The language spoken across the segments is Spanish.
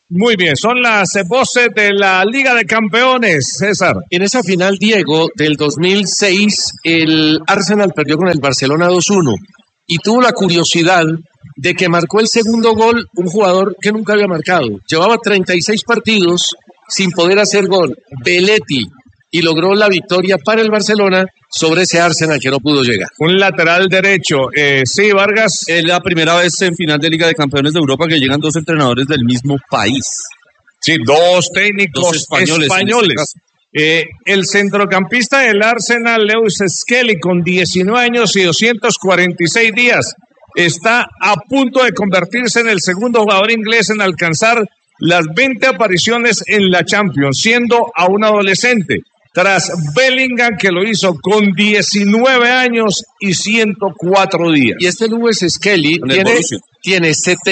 Muy bien, son las voces de la Liga de Campeones, César. En esa final, Diego, del 2006, el Arsenal perdió con el Barcelona 2-1 y tuvo la curiosidad de que marcó el segundo gol un jugador que nunca había marcado. Llevaba 36 partidos sin poder hacer gol, Belletti, y logró la victoria para el Barcelona sobre ese Arsenal que no pudo llegar. Un lateral derecho, sí, Vargas. Es la primera vez en final de Liga de Campeones de Europa que llegan dos entrenadores del mismo país. Sí, dos técnicos Dos españoles. El centrocampista del Arsenal, Lewis Skelly, con 19 años y 246 días, está a punto de convertirse en el segundo jugador inglés en alcanzar las 20 apariciones en la Champions, siendo aún adolescente, tras Bellingham, que lo hizo con 19 años y 104 días. Y este Lewis Skelly tiene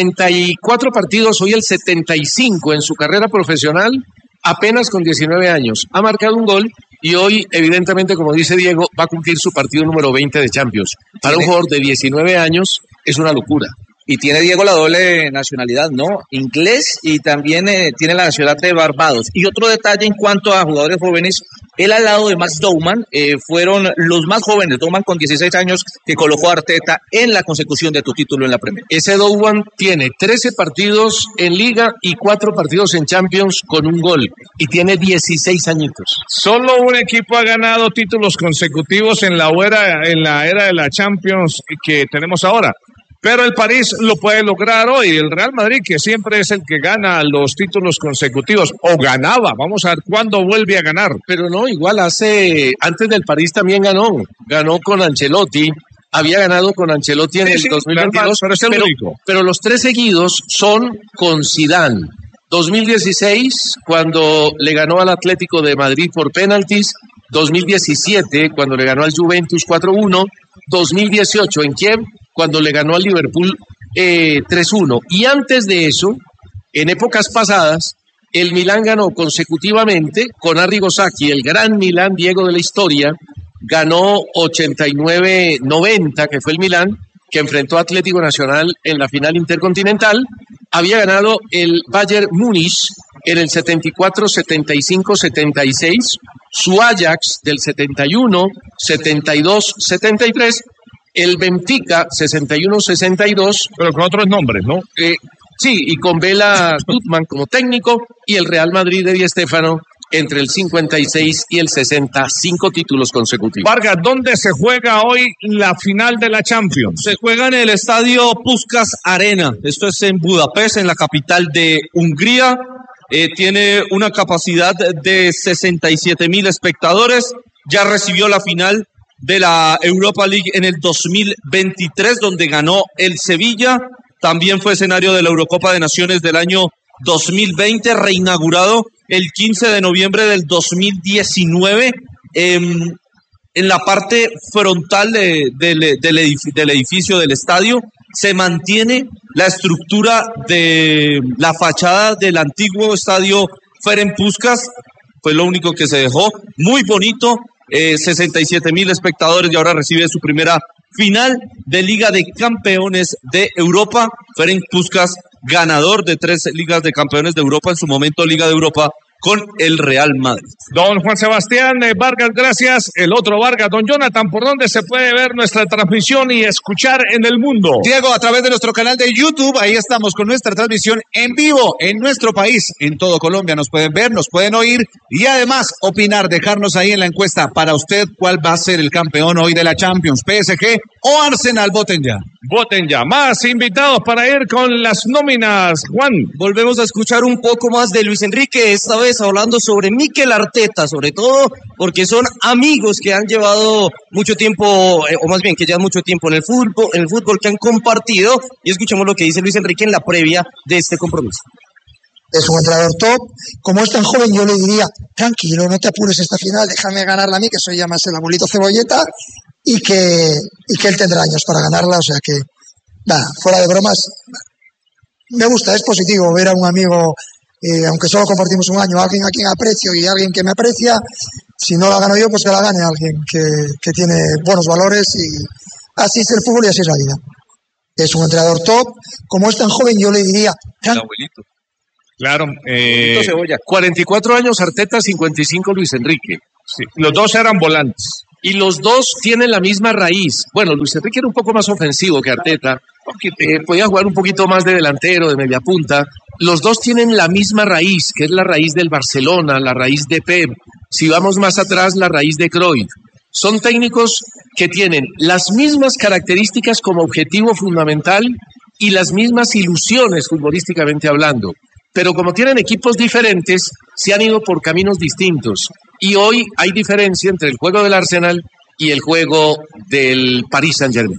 74 partidos, hoy el 75 en su carrera profesional, apenas con 19 años. Ha marcado un gol y hoy, evidentemente, como dice Diego, va a cumplir su partido número 20 de Champions. Para un jugador de 19 años es una locura. Y tiene Diego la doble nacionalidad, ¿no? Inglés y también tiene la nacionalidad de Barbados. Y otro detalle en cuanto a jugadores jóvenes, él al lado de Max Douman fueron los más jóvenes, Douman con 16 años, que colocó a Arteta en la consecución de tu título en la Premier. Ese Douman tiene 13 partidos en Liga y 4 partidos en Champions con un gol. Y tiene 16 añitos. Solo un equipo ha ganado títulos consecutivos en la era de la Champions que tenemos ahora. Pero el París lo puede lograr hoy. El Real Madrid, que siempre es el que gana los títulos consecutivos, o ganaba. Vamos a ver cuándo vuelve a ganar. Pero no, igual antes del París también ganó con Ancelotti. Había ganado con Ancelotti en el 2022, pero los 3 seguidos son con Zidane. 2016, cuando le ganó al Atlético de Madrid por penaltis. 2017, cuando le ganó al Juventus 4-1. 2018 en Kiev, cuando le ganó al Liverpool 3-1. Y antes de eso, en épocas pasadas, el Milán ganó consecutivamente con Arrigo Sacchi, el gran Milán, Diego, de la historia. Ganó 89-90, que fue el Milán, que enfrentó a Atlético Nacional en la final intercontinental. Había ganado el Bayern Múnich en el 74, 75, 76, su Ajax del 71, 72, 73, el Benfica 61, 62. Pero con otros nombres, ¿no? Sí, y con Bela Gutmann como técnico, y el Real Madrid de Di Stéfano entre el 56 y el 65 títulos consecutivos. Vargas, ¿dónde se juega hoy la final de la Champions? Se juega en el estadio Puskás Arena. Esto es en Budapest, en la capital de Hungría. Tiene una capacidad de 67,000 espectadores. Ya recibió la final de la Europa League en el 2023, donde ganó el Sevilla. También fue escenario de la Eurocopa de Naciones del año 2020, reinaugurado el 15 de noviembre del 2019. En la parte frontal del edificio del estadio se mantiene la estructura de la fachada del antiguo estadio Ferenc Puskás. Fue lo único que se dejó. Muy bonito, 67,000 espectadores, y ahora recibe su primera final de Liga de Campeones de Europa. Ferenc Puskás, ganador de 3 Ligas de Campeones de Europa, en su momento Liga de Europa con el Real Madrid. Don Juan Sebastián Vargas, gracias. El otro Vargas, don Jonathan, ¿por dónde se puede ver nuestra transmisión y escuchar en el mundo? Diego, a través de nuestro canal de YouTube, ahí estamos con nuestra transmisión en vivo en nuestro país, en todo Colombia. Nos pueden ver, nos pueden oír y además opinar, dejarnos ahí en la encuesta para usted cuál va a ser el campeón hoy de la Champions, PSG o Arsenal. Voten ya. Voten ya. Más invitados para ir con las nóminas, Juan. Volvemos a escuchar un poco más de Luis Enrique, esta vez hablando sobre Mikel Arteta, sobre todo porque son amigos que han llevado mucho tiempo, o más bien que llevan mucho tiempo en el fútbol que han compartido, y escuchemos lo que dice Luis Enrique en la previa de este compromiso. Es un entrenador top. Como es tan joven, yo le diría, tranquilo, no te apures esta final, déjame ganarla a mí, que soy ya más el abuelito cebolleta, y que él tendrá años para ganarla. O sea que, nada, fuera de bromas, me gusta, es positivo ver a un amigo, aunque solo compartimos un año, alguien a quien aprecio y alguien que me aprecia. Si no la gano yo, pues que la gane alguien que tiene buenos valores, y así es el fútbol y así es la vida. Es un entrenador top. Como es tan joven, yo le diría, Claro. 44 años Arteta, 55 Luis Enrique. Sí, los dos eran volantes. Y los dos tienen la misma raíz. Bueno, Luis Enrique era un poco más ofensivo que Arteta. Podía jugar un poquito más de delantero, de media punta. Los dos tienen la misma raíz, que es la raíz del Barcelona, la raíz de Pep. Si vamos más atrás, la raíz de Cruyff. Son técnicos que tienen las mismas características como objetivo fundamental y las mismas ilusiones futbolísticamente hablando. Pero como tienen equipos diferentes, se han ido por caminos distintos. Y hoy hay diferencia entre el juego del Arsenal y el juego del Paris Saint-Germain.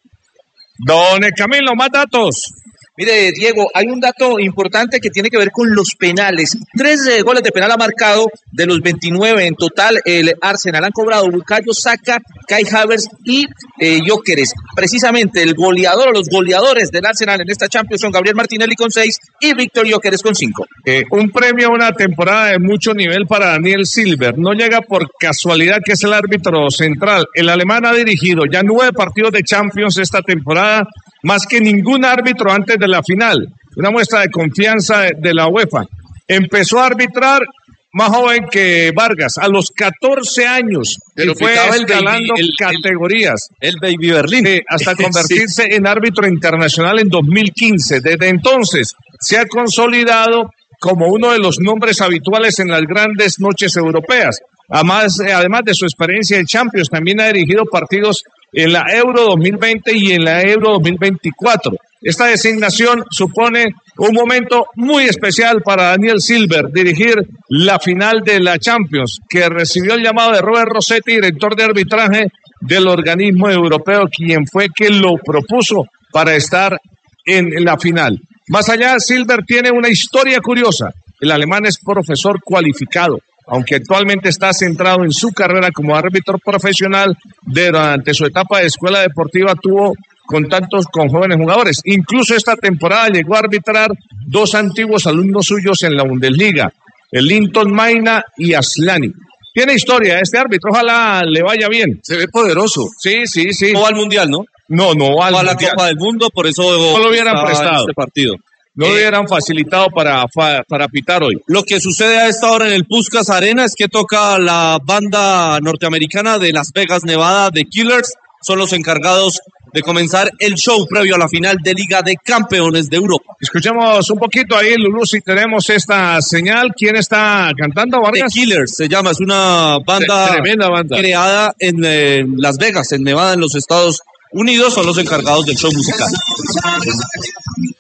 Don Camilo, más datos. Mire, Diego, hay un dato importante que tiene que ver con los penales. 3 goles de penal ha marcado de los 29 en total el Arsenal. Han cobrado Bukayo Saka, Kai Havertz y Gyökeres. Precisamente el goleador o los goleadores del Arsenal en esta Champions son Gabriel Martinelli con 6 y Víctor Gyökeres con 5. Un premio a una temporada de mucho nivel para Daniel Silver. No llega por casualidad que es el árbitro central. El alemán ha dirigido ya 9 partidos de Champions esta temporada, más que ningún árbitro antes de la final. Una muestra de confianza de la UEFA. Empezó a arbitrar más joven que Vargas, a los 14 años. Pero y fue escalando categorías. El Baby Berlín. Hasta convertirse en árbitro internacional en 2015. Desde entonces se ha consolidado como uno de los nombres habituales en las grandes noches europeas. Además de su experiencia en Champions, también ha dirigido partidos en la Euro 2020 y en la Euro 2024. Esta designación supone un momento muy especial para Daniel Silver, dirigir la final de la Champions, que recibió el llamado de Robert Rossetti, director de arbitraje del organismo europeo, quien fue quien lo propuso para estar en la final. Más allá, Silver tiene una historia curiosa. El alemán es profesor cualificado, aunque actualmente está centrado en su carrera como árbitro profesional. Durante su etapa de escuela deportiva tuvo contactos con jóvenes jugadores. Incluso esta temporada llegó a arbitrar 2 antiguos alumnos suyos en la Bundesliga, el Linton Maina y Aslani. Tiene historia este árbitro, ojalá le vaya bien. Se ve poderoso. Sí. No va al Mundial, ¿no? No va a la Copa del Mundo, por eso no lo hubieran prestado este partido. No lo hubieran facilitado para pitar hoy. Lo que sucede a esta hora en el Puskás Arena es que toca la banda norteamericana de Las Vegas, Nevada, The Killers. Son los encargados de comenzar el show previo a la final de Liga de Campeones de Europa. Escuchemos un poquito ahí, Lulú, si tenemos esta señal. ¿Quién está cantando, Vargas? The Killers se llama, es una banda, tremenda banda creada en Las Vegas, en Nevada, en los Estados Unidos. Son los encargados del show musical.